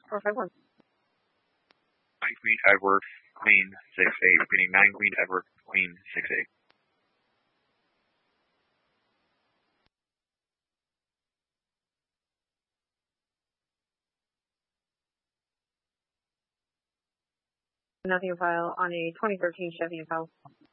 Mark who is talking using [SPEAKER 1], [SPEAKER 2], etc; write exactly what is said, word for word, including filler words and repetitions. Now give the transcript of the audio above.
[SPEAKER 1] four five one.
[SPEAKER 2] Nine Queen Edward, Queen six eight. Repeating nine Queen Edward, Queen six eight.
[SPEAKER 1] Nothing file on a twenty thirteen Chevy Impala.